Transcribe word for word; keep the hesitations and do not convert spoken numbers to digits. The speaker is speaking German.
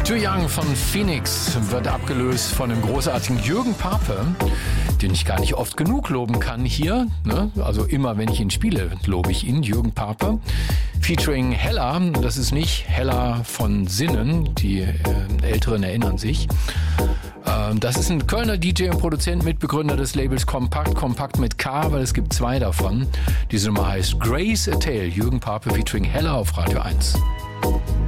Too Young von Phoenix wird abgelöst von dem großartigen Jürgen Pape, den ich gar nicht oft genug loben kann hier. Ne? Also immer, wenn ich ihn spiele, lobe ich ihn, Jürgen Pape. Featuring Hella, das ist nicht Hella von Sinnen, die äh, Älteren erinnern sich. Ähm, das ist ein Kölner D J und Produzent, Mitbegründer des Labels Kompakt, Kompakt mit K, weil es gibt zwei davon. Diese Nummer heißt Grace A Tale, Jürgen Pape featuring Hella auf Radio eins.